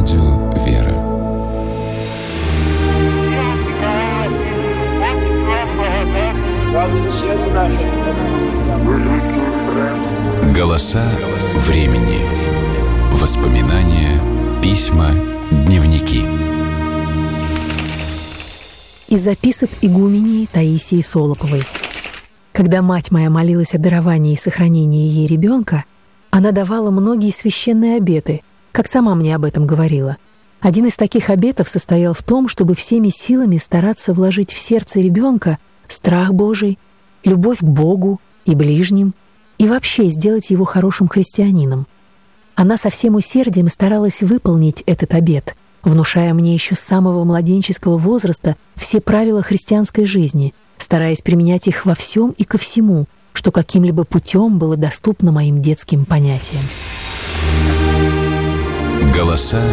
Радио «Вера». Голоса времени. Воспоминания, письма, дневники. Из записок игумении Таисии Солоповой. Когда мать моя молилась о даровании и сохранении ей ребенка, она давала многие священные обеты, как сама мне об этом говорила. Один из таких обетов состоял в том, чтобы всеми силами стараться вложить в сердце ребенка страх Божий, любовь к Богу и ближним, и вообще сделать его хорошим христианином. Она со всем усердием старалась выполнить этот обет, внушая мне еще с самого младенческого возраста все правила христианской жизни, стараясь применять их во всем и ко всему, что каким-либо путем было доступно моим детским понятиям. Голоса